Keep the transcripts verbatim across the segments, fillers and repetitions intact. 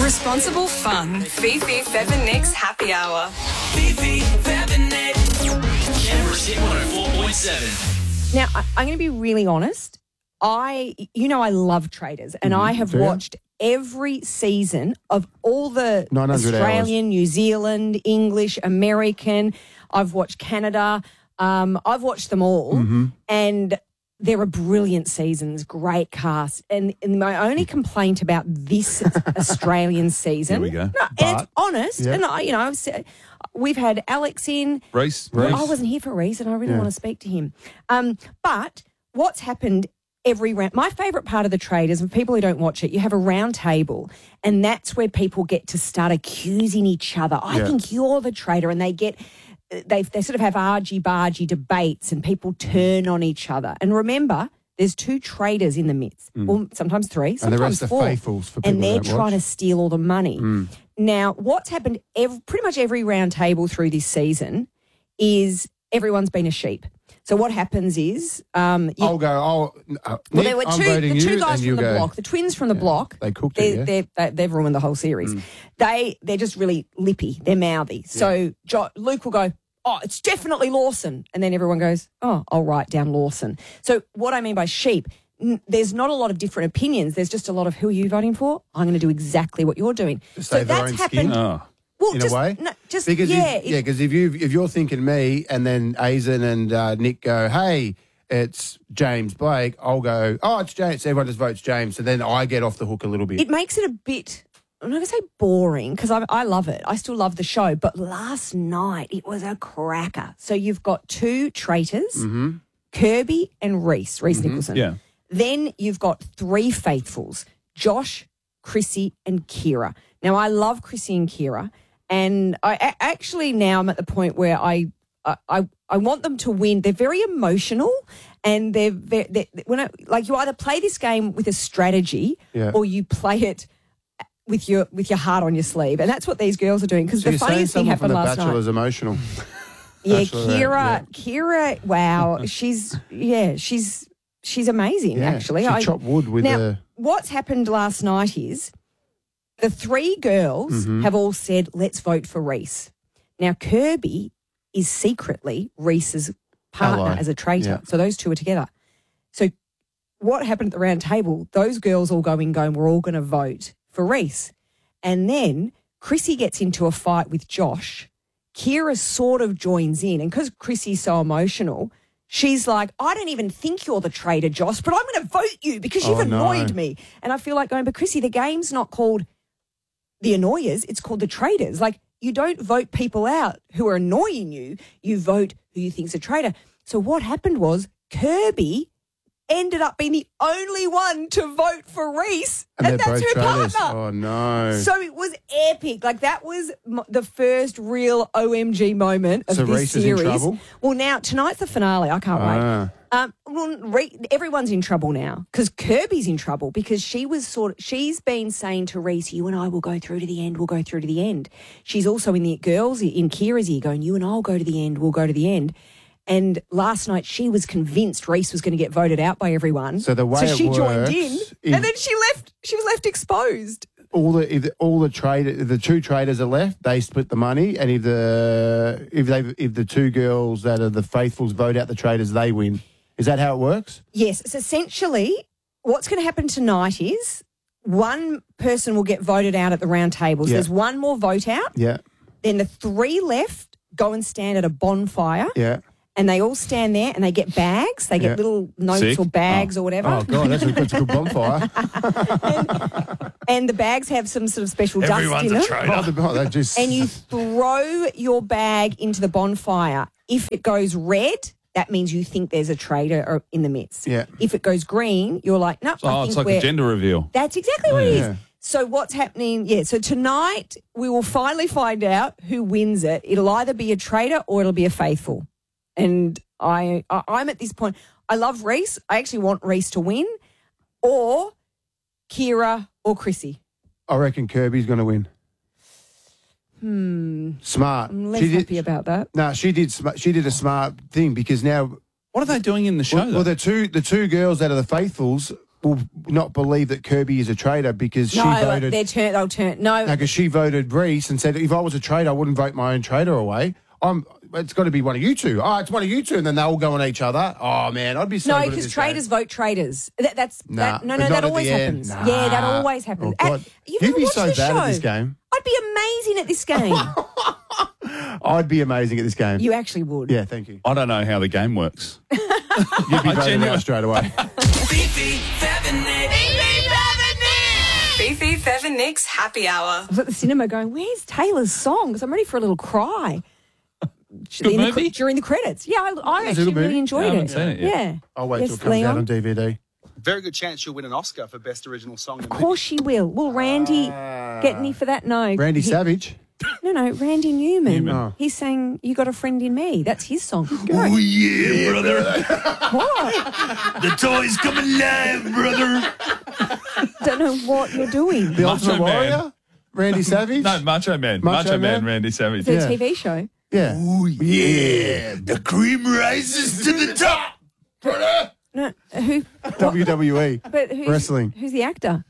Responsible fun. Fifi, Fev and Nick's Happy Hour. Fifi, Fev and Nick. Canberra's Hit one oh four point seven. Now, I- I'm going to be really honest. I, you know, I love Traitors, and Mm-hmm. I have Yeah. watched every season of all the nine hundred Australian, hours. New Zealand, English, American. I've watched Canada. Um, I've watched them all, Mm-hmm. and there are brilliant seasons, great cast. And, and my only complaint about this Australian season, Here we go. no, and But- it's honest, Yeah. and I, you know, I've said, we've had Alex in. Reece. Well, Reece. I wasn't here for a reason. I really Yeah. want to speak to him. Um, but what's happened every round? My favourite part of the Traitors, and people who don't watch it, you have a round table, and that's where people get to start accusing each other. I Yeah. think you're the traitor, and they get. They they sort of have argy-bargy debates, and people turn on each other. And remember, there's two traitors in the midst, well, sometimes three, And sometimes the rest are four, faithfuls for people and they're that don't trying watch. to steal all the money. Now, what's happened ev pretty much every round table through this season is everyone's been a sheep. So what happens is, um, you, I'll go. I'll. Uh, well, Nick, there were I'm two, voting the two you, guys and you from the go. block, the twins from the block. They cooked they, it, yeah? they're, they, they've ruined the whole series. They they're just really lippy. They're mouthy. So jo- Luke will go, oh, it's definitely Lawson, and then everyone goes, oh, I'll write down Lawson. So what I mean by sheep, n- there's not a lot of different opinions. There's just a lot of who are you voting for? I'm going to do exactly what you're doing. To so save their that's own happened. skin? Oh. Well, in just, a way, no, just because yeah, if, it- yeah, because if you if you're thinking me, and then Aizen and uh, Nick go, hey, it's James Blake, I'll go, oh, it's James. Everyone just votes James, so then I get off the hook a little bit. it makes it a bit, I'm not going to say boring because I, I love it. I still love the show. But last night it was a cracker. So you've got two traitors, Mm-hmm. Kirby and Reece, Reece Nicholson. Yeah. Then you've got three faithfuls, Josh, Chrissy and Kira. Now, I love Chrissy and Kira. And I a- actually now I'm at the point where I I, I, I want them to win. They're very emotional, and they're, very, they're when I, like you either play this game with a strategy Yeah. or you play it with your with your heart on your sleeve, and that's what these girls are doing. Because so the you're saying funniest thing someone from happened The last Bachelor night. is emotional. Yeah, Bachelorette, Kira, yeah. Kira, wow, she's yeah, she's she's amazing. Yeah, actually, she I chopped wood with now the- what's happened last night is the three girls Mm-hmm. have all said, "Let's vote for Reece." Now Kirby is secretly Reece's partner Ally. as a traitor, Yeah. so those two are together. So what happened at the round table? Those girls all go in, going, "We're all going to vote for Reece," and then Chrissy gets into a fight with Josh. Kira sort of joins in, and because Chrissy's so emotional, she's like, I don't even think you're the traitor, Josh, but I'm going to vote you because you've Oh, no. annoyed me. And I feel like going, but Chrissy, the game's not called the annoyers, it's called the traitors. Like, you don't vote people out who are annoying you, you vote who you think's a traitor. So what happened was Kirby ended up being the only one to vote for Reece, And, and, they're that's both her traitors. partner. Oh, no. So it was epic. Like, that was m- the first real O M G moment of So this Reece is in series. trouble? Well, now tonight's the finale. I can't Ah. wait. Um, well, Re- everyone's in trouble now because Kirby's in trouble because she was sort of, she's been saying to Reece, you and I will go through to the end. We'll go through to the end. She's also in the girls in Kira's ear going, you and I'll go to the end. We'll go to the end. And last night she was convinced Reece was going to get voted out by everyone. So the way so it she joined works in, is- and then she left. She was left exposed. all the if the, all the trade the two traders are left, they split the money, and if the if they if the two girls that are the faithfuls vote out the traders, they win. Is that how it works? Yes. So essentially, what's going to happen tonight is one person will get voted out at the round table. So Yeah. there's one more vote out. Yeah, Then the three left go and stand at a bonfire. yeah. And they all stand there and they get bags. They get Yeah. little notes Sick. or bags or whatever. Oh god, that's a, that's a good bonfire. And the bags have some sort of special Everyone's dust in a them. traitor. Oh, the- oh, that just And you throw your bag into the bonfire. If it goes red, that means you think there's a traitor or- in the midst. Yeah. If it goes green, you're like, no, I Oh, think it's like we're... a gender reveal. That's exactly what it is. Yeah. So what's happening? Yeah. So tonight we will finally find out who wins it. It'll either be a traitor or it'll be a faithful. And I, I I'm at this point. I love Reece. I actually want Reece to win, or Kira or Chrissy. I reckon Kirby's going to win. Hmm. Smart. I'm less She did- happy about that. No, she did. sm- She did a smart thing because now, What are they doing in the show? well, though? well, the two the two girls that are the faithfuls, will not believe that Kirby is a traitor because she No, voted. they're turn. They'll turn. No, No, because she voted Reese and said, if I was a traitor, I wouldn't vote my own traitor away. I'm. It's got to be one of you two. Oh, it's one of you two, and then they all go on each other. Oh man, I'd be so no, good at because this traitors game. vote traitors. That, that's Nah, that, no, but no. not That at always the end. happens. Nah. Yeah, that always happens. Oh, God. And you've You'd never be watched so the bad show. at this game. I'd be amazing at this game. I'd be amazing at this game. You actually would. Yeah, thank you. I don't know how the game works. You'd be I voted genuinely- out straight away. Fifi, Fev and Nick. Fifi, Fev and Nick's happy hour. I was at the cinema going, "Where's Taylor's song?" Because I'm ready for a little cry. Good In the movie? cre- during the credits. Yeah, I, I It's a actually good movie. really enjoyed Yeah, I haven't it. seen it yet. Yeah. I'll wait yes, till it comes Leon. out on D V D. Very good chance she'll win an Oscar for Best Original Song. Of course she will. Will Randy get any for that? No. Randy He- Savage. No, no, Randy Newman. Newman. Oh. He's saying, "You got a friend in me." That's his song. Oh, yeah, brother. What? The toys come alive, brother. Don't know what you're doing. The Macho Ultimate Man. Warrior. Randy Savage. No, Macho Man. Macho Macho, Man, Man? Randy Savage. It's a Yeah. T V show. Yeah. Oh, yeah. The cream rises to the top, brother. No, who? W W E. But who's, Wrestling. Who's the actor?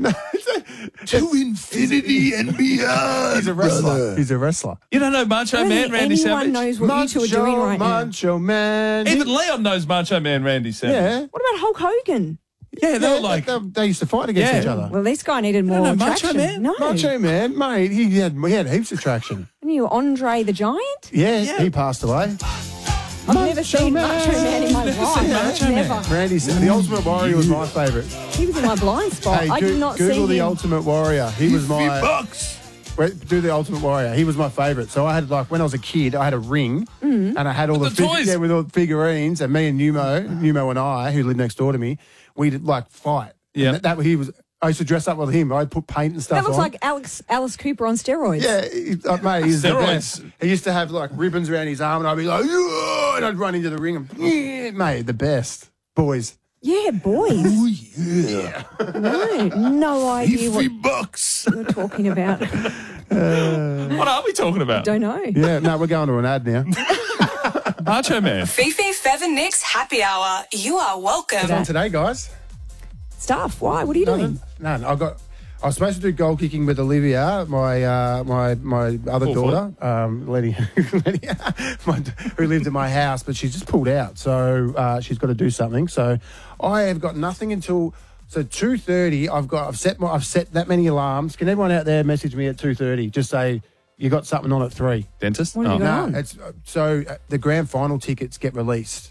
To infinity and beyond. He's a wrestler. brother. He's a wrestler. You don't know Macho I don't Man, think Randy anyone Savage? knows what you two are doing right Macho Man. Even Leon knows Macho Man, Randy Savage. Yeah. now. What about Hulk Hogan? Yeah, they Yeah, were like, they, they used to fight against Yeah. each other. Well, this guy needed more no, Macho traction. Man? No, Macho Man, mate, he had he had heaps of traction. I knew Andre the Giant. Yes, Yeah. he passed away. I've never seen Macho Man in my Never life. seen Macho Man. Never. Randy, the Ultimate Warrior was my favourite. He was in my blind spot. Hey, I go- did not Google see the him. Ultimate Warrior. He was Fifty my bucks. wait, do the Ultimate Warrior. He was my favourite. So I had like when I was a kid, I had a ring Mm. and I had all the, the toys. yeah with all the figurines. And me and Numo, Numo and I, who lived next door to me, we'd like fight. Yeah. And that, that he was. I used to dress up with him. I'd put paint and stuff That looks on. like Alex Alice Cooper on steroids. Yeah, he, uh, mate, he's the Steroids. best. He used to have like ribbons around his arm, and I'd be like, "Yeah," and I'd run into the ring and, yeah, mate, the best. Boys. Yeah, boys. Oh, yeah. no, no idea what Fifty bucks. you're talking about. what are we talking about? Don't know. Yeah, no, we're going to an ad now. Macho Man. Fifi, Fev and Nick's happy hour. You are welcome. What's on today, guys? Stuff. Why? What are you doing? Nothing. None. I got. I was supposed to do goal kicking with Olivia, my uh, my my other Full daughter, um, Letty, Letty my, who lived at my house, but she's just pulled out, so uh, she's got to do something. So I have got nothing until so two thirty. I've got I've set my, I've set that many alarms. Can everyone out there message me at two thirty? Just say you got something on at three. Dentist? What have you Oh. got? No, on? it's uh, so uh, the grand final tickets get released.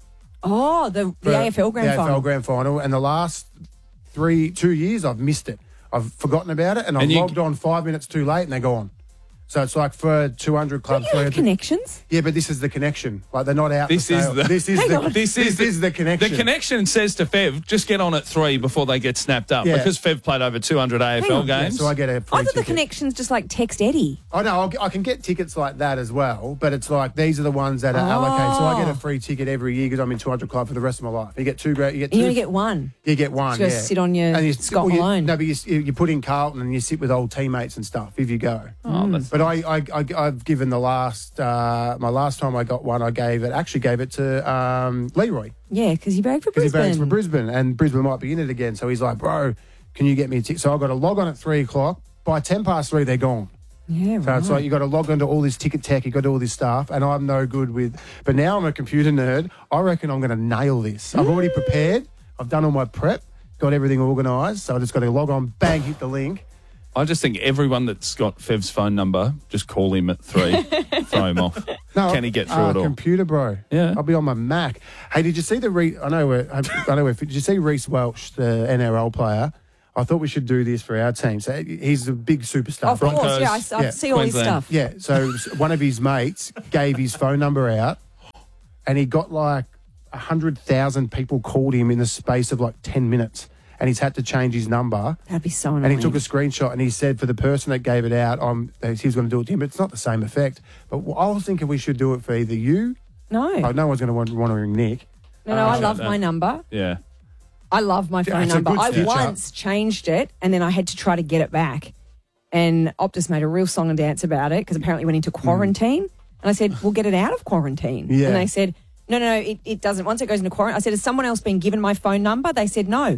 Oh, the, the for A F L grand the A F L final. grand final, and the last three two years I've missed it. I've forgotten about it, and I've And you- logged on five minutes too late, and they're gone. So it's like for two hundred clubs. Don't you have three hundred connections? Yeah, but this is the connection. Like they're not out. This for is sale. the- this is Hang the on. This this is is, the- the connection. The connection says to Fev, just get on at three before they get snapped up. Yeah. Because Fev played over two hundred A F L on. Yeah, games. so I get a free I thought the ticket. connections just like text Eddie. I know I'll, I can get tickets like that as well, but it's like these are the ones that are allocated. So I get Oh. a free ticket every year because I'm in two hundred club for the rest of my life. You get two great. You get And you two. only get one. You get one. So you yeah. sit on your and you, Scott well, you- Malone. No, but you, you put in Carlton and you sit with old teammates and stuff if you go. Oh, that's- But I, I, I, I've given the last, uh, my last time I got one, I gave it, actually gave it to um, Leroy Yeah, because you bagged for because he Brisbane. bags for Brisbane and Brisbane might be in it again. So he's like, bro, can you get me a ticket? So I've got to log on at three o'clock. By ten past three, they're gone. Yeah, So right. it's like you got to log onto all this ticket tech, you got to do all this stuff, and I'm no good with. But now I'm a computer nerd. I reckon I'm going to nail this. I've already prepared. I've done all my prep, got everything organised. So I just got to log on, bang, hit the link. I just think everyone that's got Fev's phone number, just call him at three, throw him off. Can he get through uh, it all? Computer, bro. Yeah. I'll be on my Mac. Hey, did you see the? Re- I know where. I know where. Did you see Reece Welch, the N R L player? I thought we should do this for our team. So he's a big superstar. Of course, Broncos. yeah, I, I Yeah, see all his Queensland. stuff. Yeah, so one of his mates gave his phone number out and he got like one hundred thousand people called him in the space of like ten minutes and he's had to change his number. That'd be so annoying. And he took a screenshot and he said for the person that gave it out, um, he was going to do it to him, but it's not the same effect. But I was thinking we should do it for either you. no, Oh, no one's going to want, want to ring Nick. no, no. I love that. my number. Yeah. I love my phone it's a number. good I stitch up. once changed it and then I had to try to get it back. And Optus made a real song and dance about it because apparently it went into quarantine. And I said, we'll get it out of quarantine. Yeah. And they said, no, no, no, it, it doesn't. Once it goes into quarantine, I said, has someone else been given my phone number? They said, no. Well,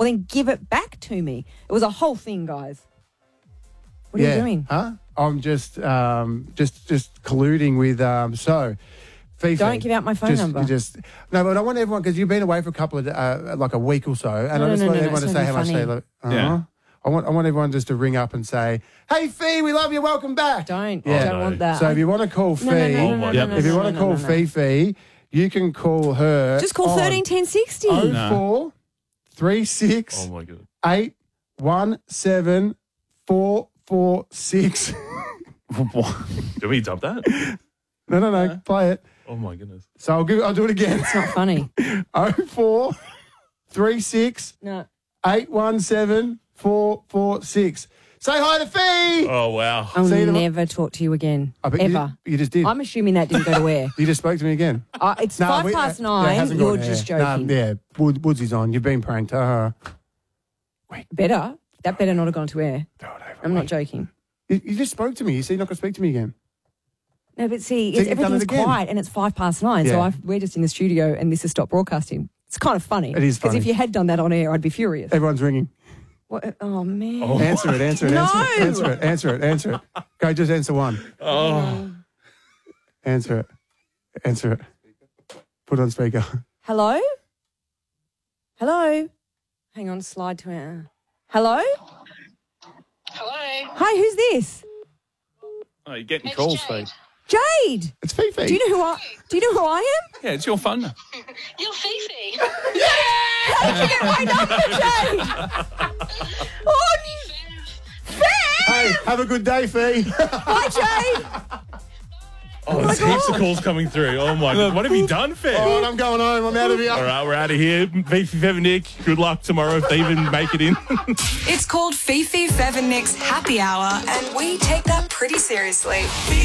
Well, then give it back to me. It was a whole thing, guys. What are yeah. you doing? Huh? I'm just um, just just colluding with um, so. Fifi, Don't give out my phone just, number. Just no, but I want everyone because you've been away for a couple of uh, like a week or so, and No, I no, just no, want no, everyone it's to say gonna how be much they funny. love. Uh-huh. Yeah. I want I want everyone just to ring up and say, "Hey, Fee, we love you. Welcome back." Don't. Yeah. I don't want that. So if you want to call Fee, no, no, no, no, no, Yep. no, if you no, want to no, call no, no. Fifi, you can call her. Just call on thirteen ten sixty. oh No. four three six Oh my god. eight one seven four four six. Do we dub that? No, no, no. Play it. Oh my goodness. So I'll give. I'll do it again. It's not funny. Oh four three six No. eight one seven four four six. Say hi to Fee. Oh wow. I'll See you tomorrow- never talk to you again. I bet you Ever. did- You, just did. I'm assuming that didn't go to air. you just spoke to me again. Uh, it's No, five we- past uh, nine. it hasn't You're gone just air. joking. Nah, yeah, Wood, Woodsy's on. You've been pranked. Uh, Better. That better not have gone to air. throw it over. I'm not joking. You, you just spoke to me. You said you're not going to speak to me again. No, but see, So it's, you've done everything's it again. quiet and it's five past nine. So Yeah. I've, we're just in the studio and this has stopped broadcasting. It's kind of funny. It is Because funny. if you had done that on air, I'd be furious. Everyone's ringing. What? Oh, man. Answer it. Answer it. No. Answer it. Answer it. Answer it. Answer it. Go. Just answer one. Oh. Answer it. Answer it. Put it on speaker. Hello? Hello? Hang on, slide to our... Hello? Hello. Hi, who's this? Oh, you're getting It's calls, Jade. Fee. Jade! It's Fifi. Do you know who I, do you know who I am? Yeah, it's your phone. You're Fifi. How did you get my number, Jade? Oh, Hey, have a good day, Fee. hi, Jade. Oh, there's heaps of calls coming through. Oh my god. What have you done, Fee? All right, I'm going home. I'm out of here. All right, we're out of here. Fifi, Fev and Nick, good luck tomorrow if they even make it in. It's called Fifi, Fev and Nick's Happy Hour, and we take that pretty seriously.